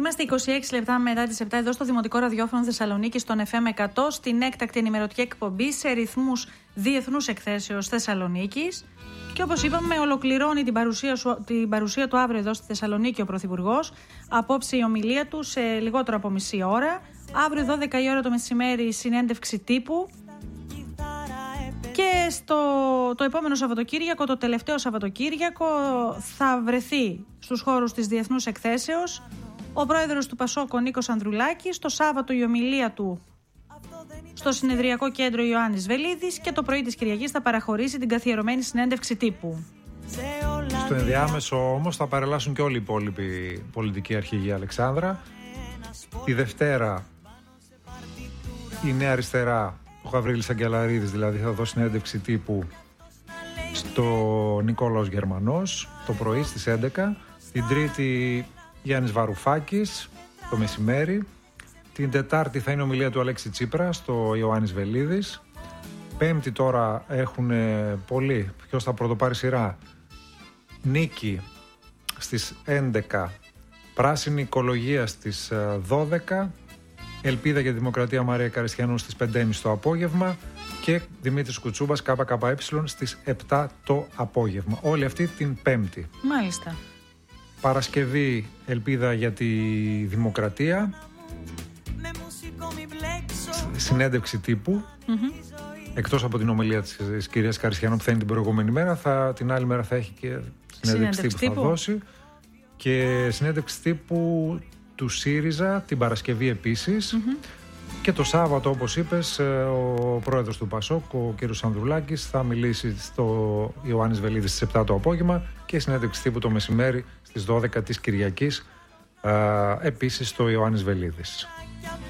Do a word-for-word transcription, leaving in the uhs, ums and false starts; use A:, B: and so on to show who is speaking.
A: Είμαστε είκοσι έξι λεπτά μετά τις επτά εδώ στο Δημοτικό Ραδιόφωνο Θεσσαλονίκη, στον εφ εμ εκατό, στην έκτακτη ενημερωτική εκπομπή σε ρυθμούς διεθνούς εκθέσεως Θεσσαλονίκης. Και όπως είπαμε, ολοκληρώνει την παρουσία, σου, την παρουσία του αύριο εδώ στη Θεσσαλονίκη ο Πρωθυπουργός. Απόψε η ομιλία του σε λιγότερο από μισή ώρα. Αύριο δώδεκα η ώρα το μεσημέρι συνέντευξη τύπου. Και στο το επόμενο Σαββατοκύριακο, το τελευταίο Σαββατοκύριακο, θα βρεθεί στους χώρους της διεθνούς εκθέσεως ο πρόεδρος του Πασόκ, ο Νίκος Ανδρουλάκης. Το Σάββατο η ομιλία του στο συνεδριακό κέντρο Ιωάννης Βελίδης και το πρωί της Κυριακής θα παραχωρήσει την καθιερωμένη συνέντευξη τύπου.
B: Στο ενδιάμεσο όμως θα παρελάσουν και όλοι οι υπόλοιποι πολιτικοί αρχηγοί, Αλεξάνδρα. Τη Δευτέρα η Νέα Αριστερά, ο Γαβρίλης Αγγελαρίδης δηλαδή, θα δώσει συνέντευξη τύπου στο Νικόλαος Γερμανός το πρωί στις έντεκα. Την Τρίτη Γιάννης Βαρουφάκης το μεσημέρι. Την Τετάρτη θα είναι ομιλία του Αλέξη Τσίπρα στο Ιωάννης Βελίδης. Πέμπτη τώρα έχουν πολλοί. Ποιος θα πρωτοπάρει σειρά? Νίκη στις έντεκα. Πράσινη Οικολογία στις δώδεκα. Ελπίδα για τη Δημοκρατία Μαρία Καριστιανού στις πέντε και μισή το απόγευμα. Και Δημήτρης Κουτσούμπας ΚΚΕ στις επτά το απόγευμα. Όλη αυτή την Πέμπτη.
A: Μάλιστα.
B: Παρασκευή Ελπίδα για τη Δημοκρατία. Συνέντευξη τύπου. Mm-hmm. Εκτός από την ομιλία της, της κυρίας Καριστιανού που θα είναι την προηγούμενη μέρα, θα, την άλλη μέρα θα έχει και συνέντευξη τύπου που θα δώσει. Και συνέντευξη τύπου του ΣΥΡΙΖΑ την Παρασκευή επίσης. Mm-hmm. Και το Σάββατο, όπως είπες, ο πρόεδρος του Πασόκ, ο κ. Ανδρουλάκης, θα μιλήσει στο Ιωάννης Βελίδης στις επτά το απόγευμα και συνέντευξη τύπου το μεσημέρι στις δώδεκα της Κυριακής, επίσης στο Ιωάννης Βελίδης.